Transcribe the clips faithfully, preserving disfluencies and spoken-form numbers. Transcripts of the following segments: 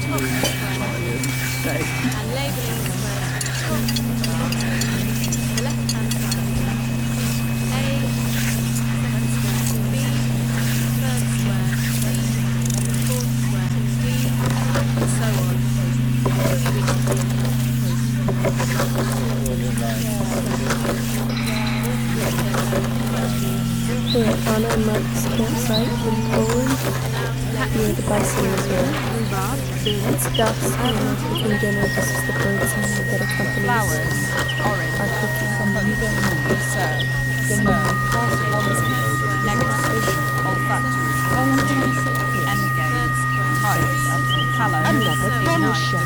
top square, and labelling the square at the top, the left-hand side, A, second square, B, third square, C, fourth square, D, and so on, until you reach the end. We're at Anna and Mike's campsite in Poland, near the Bison Resort. It's dusk and we're cooking dinner. This is the bird sound that accompanies our cooking. Negative, olfactory, endgate, tight, callow, another bonus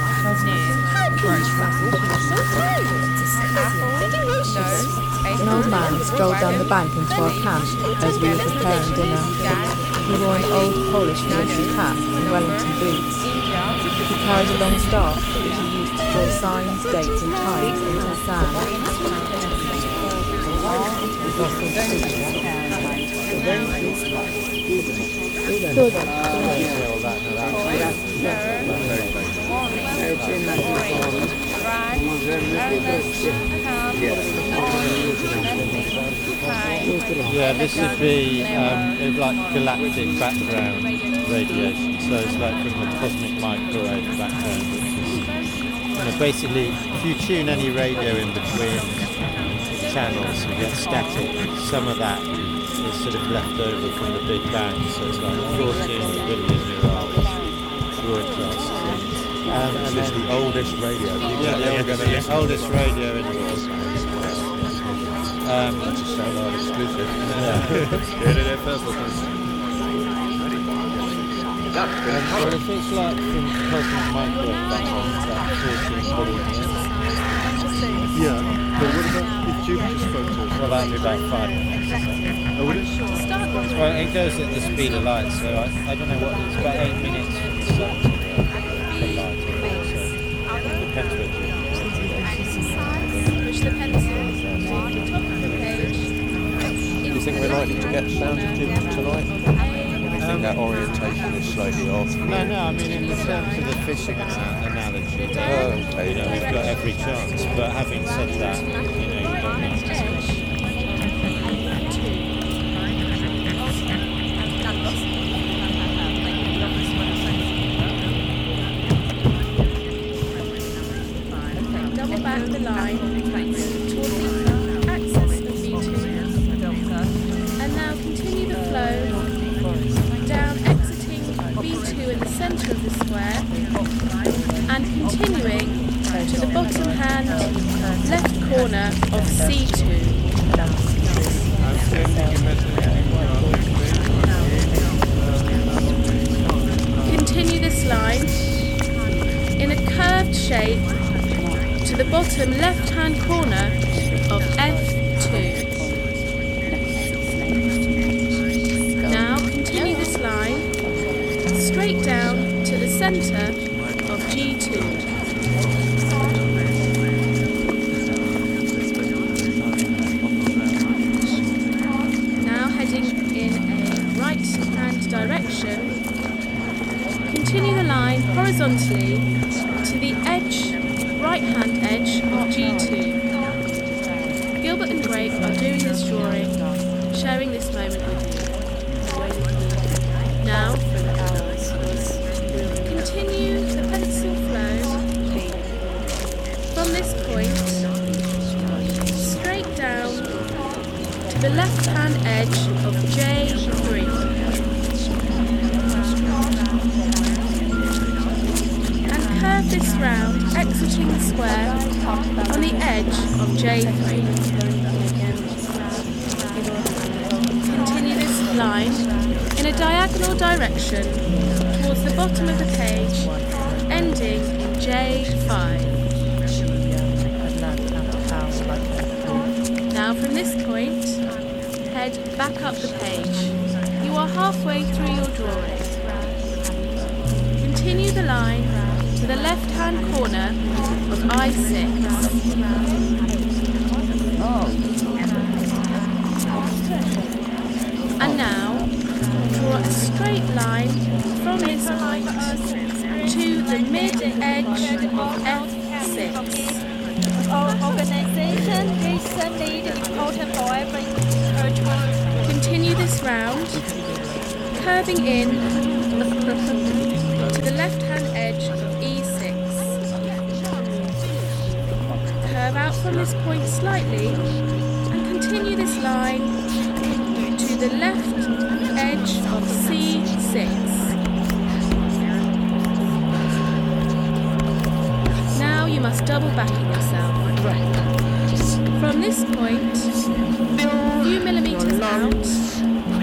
An old man strolled down the bank into our camp as we were preparing dinner. He wore an old Polish military hat and Wellington boots. He carried a long staff which he used to draw signs, dates and times into the sand. Yeah, this would be um, it'd like galactic background radiation. So it's like from the cosmic microwave background, which is, you know, basically if you tune any radio in between channels, you get static. Some of that is sort of left over from the Big Bang. So it's like fourteen billion year old broadcasts. Um, and it's the oldest radio. Yeah, the oldest, yeah, oldest radio in the world. Um, That's a sound exclusive. Yeah. Heard it first, listeners. Um, well, if it's like from cosmic microwave background, it's like fourteen billion years. Yeah, but what about if Jupiter spoke to us? Well, that'd be about five minutes. Oh, would it? Well, it goes at the speed of light, so I, I don't know what, it's about eight minutes for the sun to uh, the light, so it depends where Jupiter Push the pencil to the top of the page. Do you think we're likely to get sounds of Jupiter tonight? Or do you think that orientation is slightly off? No, no, I mean in the terms of the fishing ana- analogy, Oh, okay. you know, we've got every chance, but having said that, you know, you don't know. Double back the line towards the axis of V two, and now continue the flow down, exiting V two in the centre of the square, and continuing to the bottom hand left corner of C two. Continue this line in a curved shape to the bottom left-hand corner of F two. Now continue this line straight down to the centre of G two. Now heading in a right-hand direction, continue the line horizontally to the edge right-hand edge of G two. Gilbert and Grape are doing this drawing, sharing this moment with you. Now, continue the pencil flow from this point straight down to the left-hand edge of J three. Curve this round, exiting the square on the edge of J three. Continue this line in a diagonal direction towards the bottom of the page, ending in J five. Now from this point, head back up the page. You are halfway through your drawing. Continue the line to the left-hand corner of I six. And now, draw a straight line from this point to the mid-edge of F six. Our organization recently important for every church. Continue this round, curving in to the left-hand edge of E six. Curve out from this point slightly and continue this line to the left edge of C six. Now you must double back in yourself. From this point, a few millimetres out,